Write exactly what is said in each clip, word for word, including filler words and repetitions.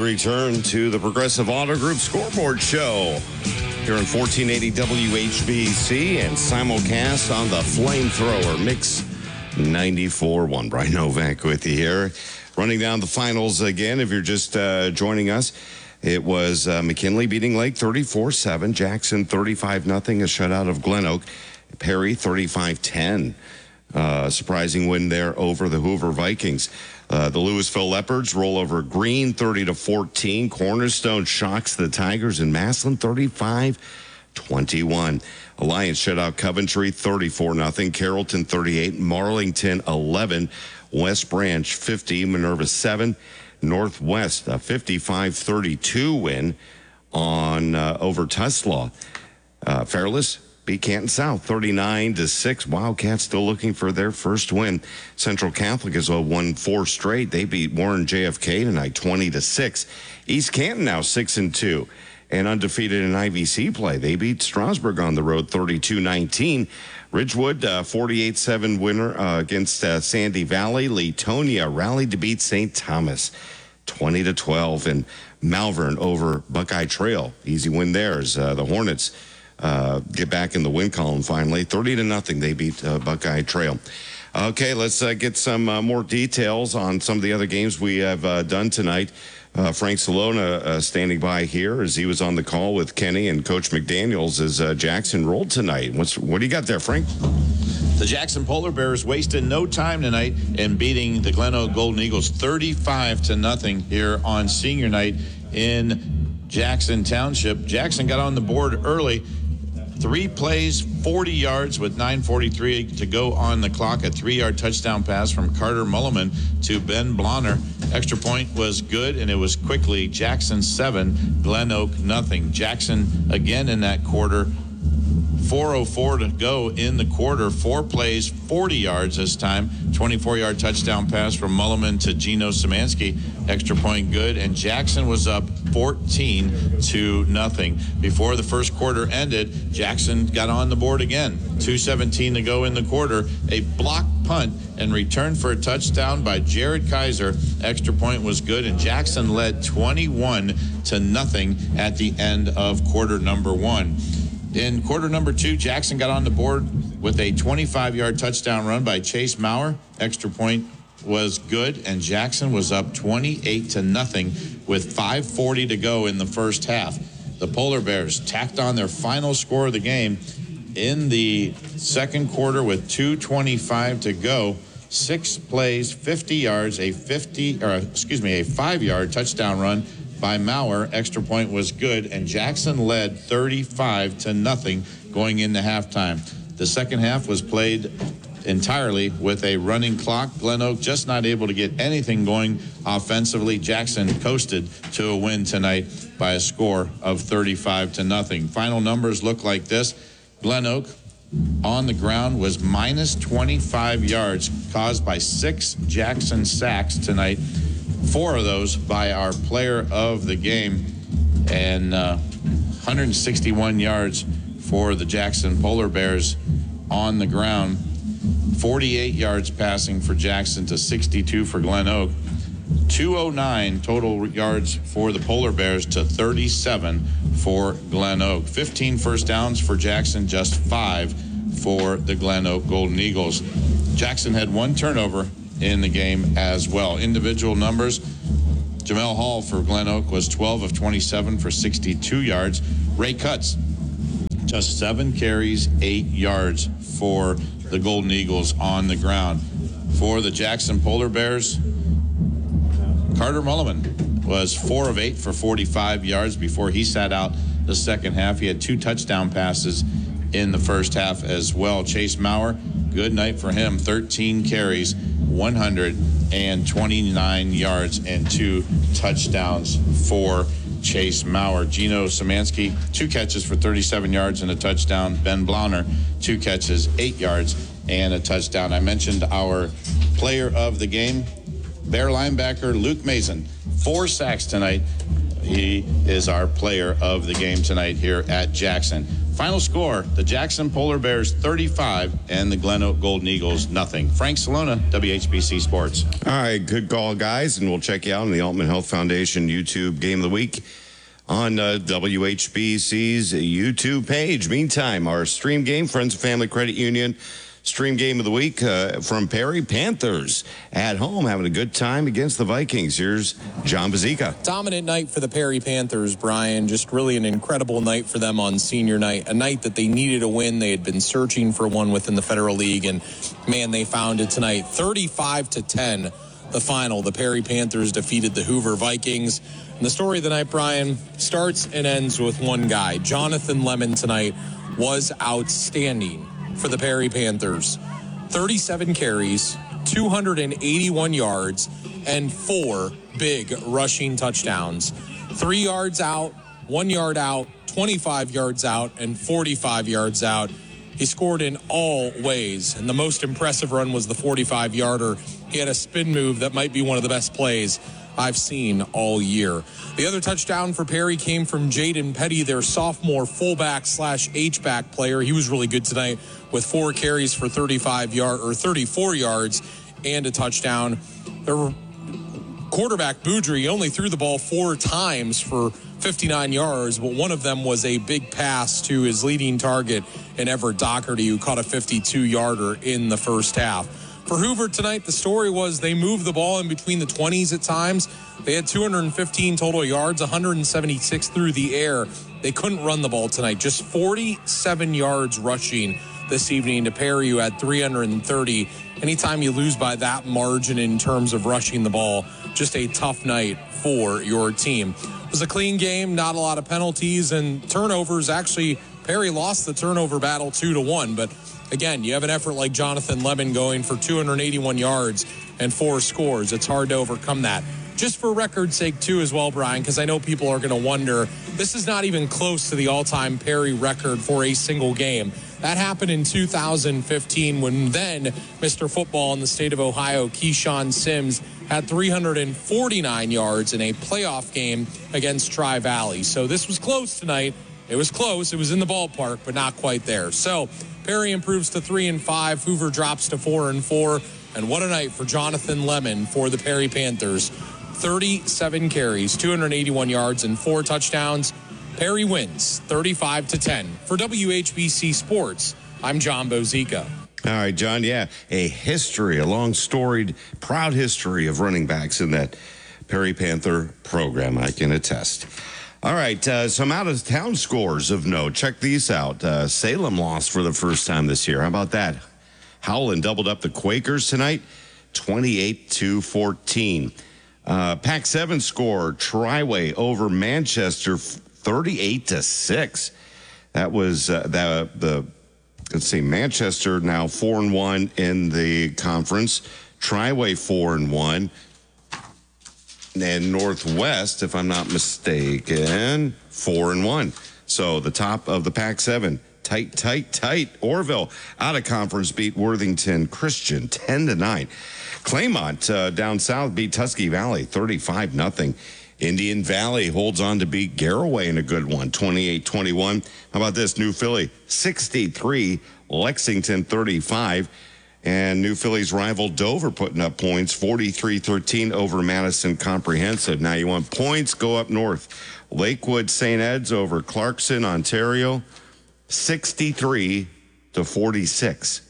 return to the Progressive Auto Group Scoreboard Show here in fourteen eighty W H B C and simulcast on the Flamethrower Mix ninety-four point one. Brian Novak with you here. Running down the finals again, if you're just uh, joining us, it was uh, McKinley beating Lake thirty-four seven, Jackson thirty-five nothing, a shutout of Glen Oak, Perry thirty-five ten. Uh, surprising win there over the Hoover Vikings. Uh, the Louisville Leopards roll over Green thirty to fourteen. Cornerstone shocks the Tigers, and Massillon thirty-five twenty-one. Alliance shut out Coventry thirty-four nothing. Carrollton thirty-eight. Marlington eleven. West Branch fifty. Minerva seven. Northwest a fifty-five thirty-two win on uh, over Tuslaw. Uh, Fairless beat Canton South thirty-nine to six. Wildcats still looking for their first win. Central Catholic has won four straight. They beat Warren J F K tonight twenty to six. East Canton now six and two and undefeated in I V C play. They beat Strasburg on the road thirty-two nineteen. Ridgewood uh, forty-eight seven winner uh, against uh, Sandy Valley. Leetonia rallied to beat Saint Thomas twenty to twelve. And Malvern over Buckeye Trail. Easy win there as uh, the Hornets Uh, get back in the win column finally. thirty to nothing, they beat uh, Buckeye Trail. Okay, let's uh, get some uh, more details on some of the other games we have uh, done tonight. Uh, Frank Salona uh, standing by here as he was on the call with Kenny and Coach McDaniels as uh, Jackson rolled tonight. What's what do you got there, Frank? The Jackson Polar Bears wasted no time tonight in beating the Glen Oak Golden Eagles thirty-five to nothing here on senior night in Jackson Township. Jackson got on the board early. Three plays, forty yards with nine forty-three to go on the clock. A three-yard touchdown pass from Carter Mulliman to Ben Blonner. Extra point was good, and it was quickly Jackson seven, Glen Oak nothing. Jackson again in that quarter. four oh four to go in the quarter. Four plays, forty yards this time. twenty-four-yard touchdown pass from Mulliman to Gino Szymanski. Extra point good, and Jackson was up fourteen to nothing. Before the first quarter ended, Jackson got on the board again. two seventeen to go in the quarter. A block punt and return for a touchdown by Jared Kaiser. Extra point was good, and Jackson led twenty-one to nothing at the end of quarter number one. In quarter number two, Jackson got on the board with a twenty-five-yard touchdown run by Chase Maurer. Extra point was good, and Jackson was up twenty-eight to nothing with five forty to go in the first half. The Polar Bears tacked on their final score of the game in the second quarter with two twenty-five to go. Six plays, fifty yards, a fifty or excuse me, a five-yard touchdown run by Maurer. Extra point was good, and Jackson led thirty-five to nothing going into halftime. The second half was played entirely with a running clock. Glen Oak just not able to get anything going offensively. Jackson coasted to a win tonight by a score of thirty-five to nothing. Final numbers look like this. Glen Oak on the ground was minus twenty-five yards, caused by six Jackson sacks tonight. Four of those by our player of the game, and uh, one hundred sixty-one yards for the Jackson Polar Bears on the ground. forty-eight yards passing for Jackson to sixty-two for Glen Oak. two oh nine total yards for the Polar Bears to thirty-seven for Glen Oak. fifteen first downs for Jackson, just five for the Glen Oak Golden Eagles. Jackson had one turnover in the game as well. Individual numbers, Jamel Hall for Glen Oak was twelve of twenty-seven for sixty-two yards. Ray Cutts, just seven carries, eight yards for the Golden Eagles on the ground. For the Jackson Polar Bears, Carter Mulliman was four of eight for forty-five yards before he sat out the second half. He had two touchdown passes in the first half as well. Chase Maurer, good night for him. thirteen carries, one hundred twenty-nine yards, and two touchdowns for Chase Maurer. Gino Szymanski, two catches for thirty-seven yards and a touchdown. Ben Blonner, two catches, eight yards, and a touchdown. I mentioned our player of the game, Bear linebacker Luke Mason. Four sacks tonight He is our player of the game tonight here at Jackson. Final score, the Jackson Polar Bears thirty-five and the Glen Oak Golden Eagles nothing. Frank Salona, W H B C Sports. All right, good call, guys, and we'll check you out on the Altman Health Foundation YouTube Game of the Week on uh, W H B C's YouTube page. Meantime, our stream game, Friends and Family Credit Union stream game of the week uh, from Perry. Panthers at home having a good time against the Vikings. Here's John Bazika. Dominant night for the Perry Panthers, Brian. Just really an incredible night for them on senior night. A night that they needed a win. They had been searching for one within the Federal League, and man, they found it tonight. thirty-five to ten, the final. The Perry Panthers defeated the Hoover Vikings. And the story of the night, Brian, starts and ends with one guy. Jonathan Lemon tonight was outstanding for the Perry Panthers. thirty-seven carries, two hundred eighty-one yards, and four big rushing touchdowns. Three yards out, one yard out, twenty-five yards out, and forty-five yards out. He scored in all ways, and the most impressive run was the forty-five-yarder. He had a spin move that might be one of the best plays I've seen all year. The other touchdown for Perry came from Jaden Petty, their sophomore fullback slash H-back player. He was really good tonight with four carries for thirty-five yard or thirty-four yards and a touchdown. Their quarterback Boudry only threw the ball four times for fifty-nine yards, but one of them was a big pass to his leading target in Everett Doherty, who caught a fifty-two-yarder in the first half. For Hoover tonight, the story was they moved the ball in between the twenties at times. They had two hundred fifteen total yards, one hundred seventy-six through the air. They couldn't run the ball tonight. Just forty-seven yards rushing this evening to Perry, who had three hundred thirty. Anytime you lose by that margin in terms of rushing the ball, just a tough night for your team. It was a clean game, not a lot of penalties and turnovers. Actually, Perry lost the turnover battle two to one, but again, you have an effort like Jonathan Lemon going for two hundred eighty-one yards and four scores. It's hard to overcome that. Just for record's sake, too, as well, Brian, because I know people are going to wonder, this is not even close to the all-time Perry record for a single game. That happened in two thousand fifteen when then Mister Football in the state of Ohio, Keyshawn Sims, had three hundred forty-nine yards in a playoff game against Tri-Valley. So this was close tonight. It was close. It was in the ballpark, but not quite there. So Perry improves to three and five. Hoover drops to four and four. And what a night for Jonathan Lemon for the Perry Panthers. thirty-seven carries, two hundred eighty-one yards, and four touchdowns. Perry wins thirty-five to ten. For W H B C Sports, I'm John Bozica. All right, John. Yeah, a history, a long storied, proud history of running backs in that Perry Panther program, I can attest. All right, uh, some out-of-town scores of note. Check these out. Uh, Salem lost for the first time this year. How about that? Howland doubled up the Quakers tonight, twenty-eight to fourteen. Uh, Pac seven score, Triway over Manchester, thirty-eight to six. That was uh, the, the, let's see, Manchester now four and one in the conference. Triway four and one. And Northwest, if I'm not mistaken, four and one. So the top of the Pac seven, tight, tight, tight. Orville out of conference beat Worthington Christian ten to nine. Claymont uh, down south beat Tusky Valley thirty-five nothing. Indian Valley holds on to beat Garraway in a good one, twenty-eight twenty-one. How about this? New Philly sixty-three, Lexington thirty-five. And New Philly's rival Dover putting up points, forty-three thirteen over Madison Comprehensive. Now you want points, go up north. Lakewood Saint Ed's over Clarkson, Ontario, sixty-three to forty-six.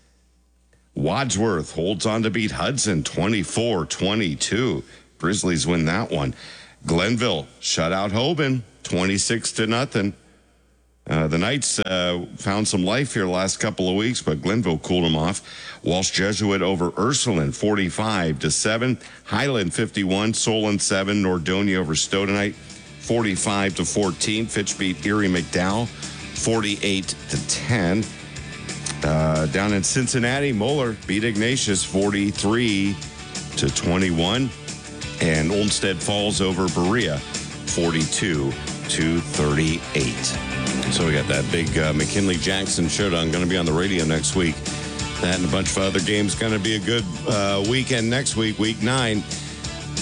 Wadsworth holds on to beat Hudson, twenty-four twenty-two. Grizzlies win that one. Glenville shut out Hoban, twenty-six to nothing. Uh, the Knights uh, found some life here the last couple of weeks, but Glenville cooled them off. Walsh Jesuit over Ursuline, forty-five to seven. Highland fifty-one, Solon seven. Nordonia over Stoughtonite, forty-five to fourteen. Fitch beat Erie McDowell, forty-eight to ten. Uh, down in Cincinnati, Moeller beat Ignatius, forty-three to twenty-one. And Olmsted Falls over Berea, forty-two to thirty-eight. So we got that big uh, McKinley-Jackson showdown going to be on the radio next week. That and a bunch of other games. Going to be a good uh, weekend next week, week nine.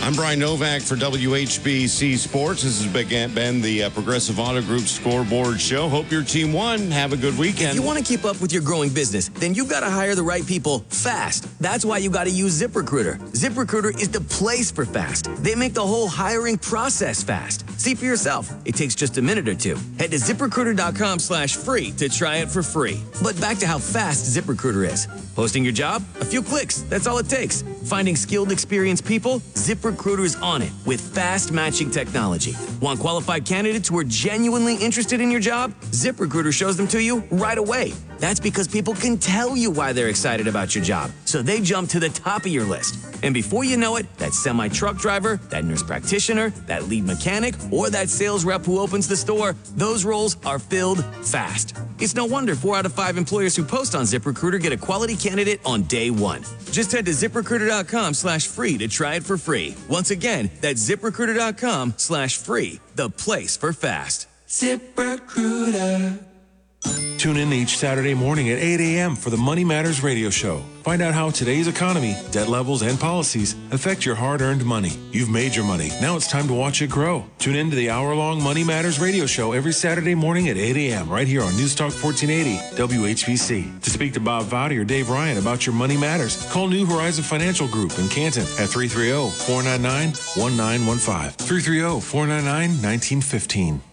I'm Brian Novak for W H B C Sports. This has been the uh, Progressive Auto Group Scoreboard Show. Hope your team won. Have a good weekend. If you want to keep up with your growing business, then you've got to hire the right people fast. That's why you got to use ZipRecruiter. ZipRecruiter is the place for fast. They make the whole hiring process fast. See for yourself. It takes just a minute or two. Head to ZipRecruiter.com slash free to try it for free. But back to how fast ZipRecruiter is. Posting your job? A few clicks. That's all it takes. Finding skilled, experienced people? ZipRecruiter is on it with fast matching technology. Want qualified candidates who are genuinely interested in your job? ZipRecruiter shows them to you right away. That's because people can tell you why they're excited about your job, so they jump to the top of your list. And before you know it, that semi-truck driver, that nurse practitioner, that lead mechanic, or that sales rep who opens the store, those roles are filled fast. It's no wonder four out of five employers who post on ZipRecruiter get a quality candidate on day one. Just head to ZipRecruiter.com slash free to try it for free. Once again, that's ZipRecruiter.com slash free, the place for fast. ZipRecruiter. Tune in each Saturday morning at eight a.m. for the Money Matters Radio Show. Find out how today's economy, debt levels, and policies affect your hard-earned money. You've made your money. Now it's time to watch it grow. Tune in to the hour-long Money Matters Radio Show every Saturday morning at eight a.m. right here on News Talk fourteen eighty W H B C. To speak to Bob Vowdy or Dave Ryan about your money matters, call New Horizon Financial Group in Canton at three three zero, four nine nine, one nine one five. three three zero, four nine nine, one nine one five.